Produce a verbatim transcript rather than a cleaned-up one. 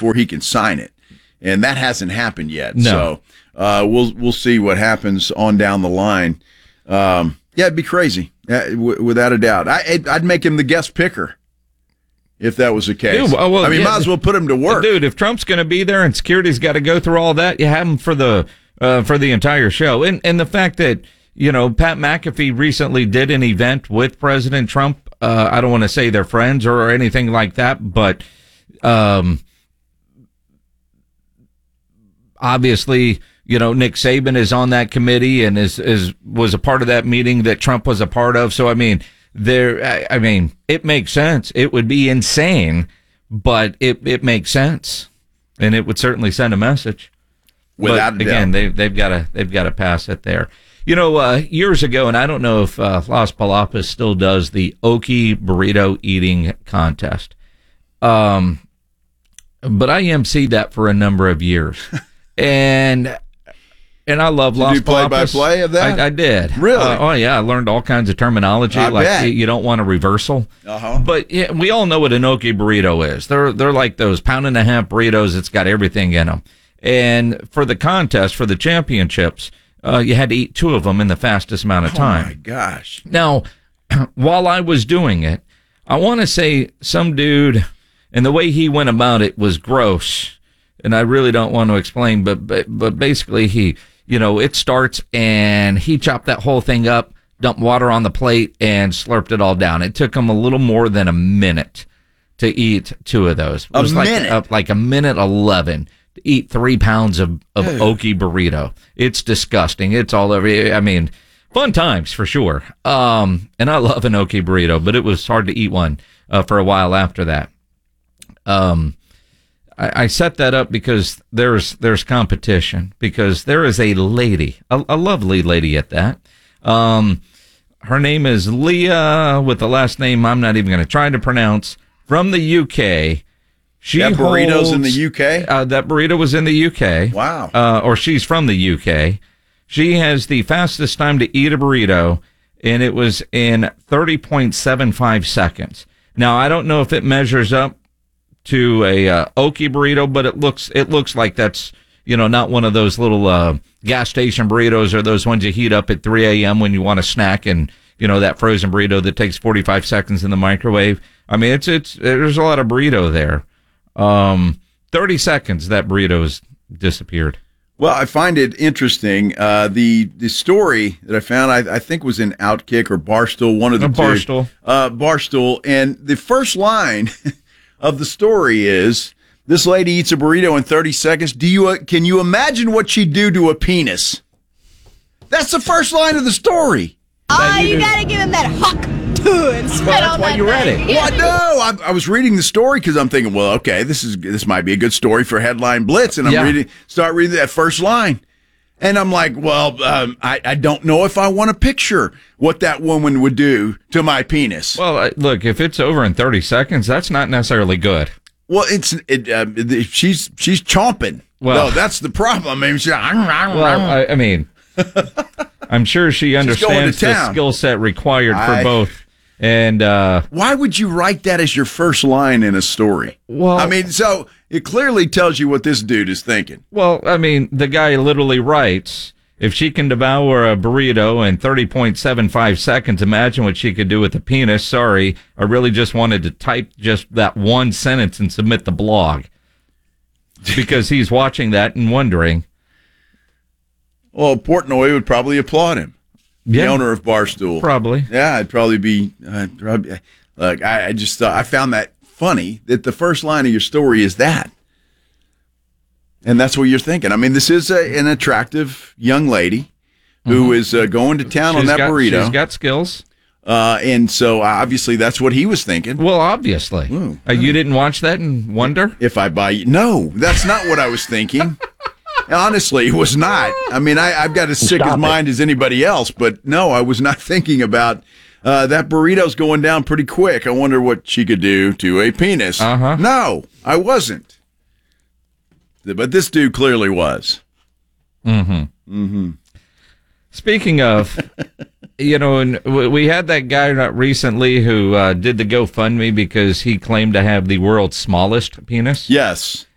before he can sign it, and that hasn't happened yet. No. So uh, we'll we'll see what happens on down the line. Um, yeah, it'd be crazy, uh, w- without a doubt. I, I'd, I'd make him the guest picker if that was the case. Dude, well, I mean, yeah, might as well put him to work. Dude, if Trump's going to be there and security's got to go through all that, you have him for the uh, for the entire show. And and the fact that, you know, Pat McAfee recently did an event with President Trump. Uh, I don't want to say they're friends or anything like that, but um, obviously, you know, Nick Saban is on that committee and is is was a part of that meeting that Trump was a part of. So, I mean, there. I, I mean, it makes sense. It would be insane, but it it makes sense, and it would certainly send a message. Without but a again, doubt. they they've got to they've got to pass it there. You know, uh, years ago, and I don't know if uh, Las Palapas still does the Okie burrito eating contest, um, but I emceed that for a number of years, and and I love Did Las you do Palapas. play-by-play of that? I, I did. Really? Uh, oh yeah, I learned all kinds of terminology. I like bet. you, you don't want a reversal. Uh-huh. But yeah, we all know what an Okie burrito is. They're they're like those pound and a half burritos. It's got everything in them. And for the contest, for the championships, uh, you had to eat two of them in the fastest amount of time. Oh, my gosh. Now, while I was doing it, I want to say some dude, and the way he went about it was gross, and I really don't want to explain, but but, but basically he, you know, it starts, and he chopped that whole thing up, dumped water on the plate, and slurped it all down. It took him a little more than a minute to eat two of those. It A was like, minute? uh, like a minute eleven. To eat three pounds of, of Okie burrito. It's disgusting. It's all over. I mean, fun times for sure. Um, and I love an Okie burrito, but it was hard to eat one uh, for a while after that. Um, I, I set that up because there's there's competition, because there is a lady, a, a lovely lady at that. Um, her name is Leah, with the last name I'm not even going to try to pronounce, from the U K. She That burrito's holds, in the U K? Uh, that burrito was in the U K. Wow. Uh, or she's from the U K. She has the fastest time to eat a burrito, and it was in thirty point seven five seconds. Now, I don't know if it measures up to a uh, Okie burrito, but it looks it looks like that's, you know, not one of those little uh, gas station burritos or those ones you heat up at three a.m. when you want a snack, and, you know, that frozen burrito that takes forty-five seconds in the microwave. I mean, it's it's there's a lot of burrito there. Um, thirty seconds, that burrito's disappeared. Well, I find it interesting. Uh, the the story that I found, I, I think, was in Outkick or Barstool, one of the Uh, two. Barstool. Uh, Barstool. And the first line of the story is, this lady eats a burrito in thirty seconds. Do you uh, Can you imagine what she'd do to a penis? That's the first line of the story. Oh, you gotta give him that huck too and spit Well, that's on why that you read thing. it. Well, no, I, I was reading the story because I'm thinking, well, okay, this is this might be a good story for Headline Blitz, and I'm Yeah. reading, start reading that first line, and I'm like, well, um, I I don't know if I want to picture what that woman would do to my penis. Well, uh, look, if it's over in thirty seconds, that's not necessarily good. Well, it's it, uh, she's she's chomping. Well- Well, no, that's the problem. I mean, she's, Well, I, I mean, I'm sure she going to understands the town. skill set required for I- both. And, uh, why would you write that as your first line in a story? Well- I mean, so it clearly tells you what this dude is thinking. well, I mean, the guy literally writes, if she can devour a burrito in thirty point seven five seconds, imagine what she could do with a penis. Sorry, I really just wanted to type just that one sentence and submit the blog. Because he's watching that and wondering. Well, Portnoy would probably applaud him. Yeah, The owner of Barstool. probably. Yeah, I'd probably be. Uh, probably, look, I, I just thought I found that funny that the first line of your story is that, and that's what you're thinking. I mean, this is a, an attractive young lady who is uh, going to town on She's that got, burrito, She's got skills. uh, and so obviously that's what he was thinking. Well, obviously. Ooh. Uh, you didn't watch that and wonder? If I buy you, no, that's not what I was thinking. Honestly, it was not. I mean, I, I've got as sick as mind as anybody else, but no, I was not thinking about uh, that burrito's going down pretty quick. I wonder what she could do to a penis. Uh-huh. No, I wasn't. But this dude clearly was. Speaking of, you know, and w- we had that guy recently who uh, did the GoFundMe because he claimed to have the world's smallest penis. Yes.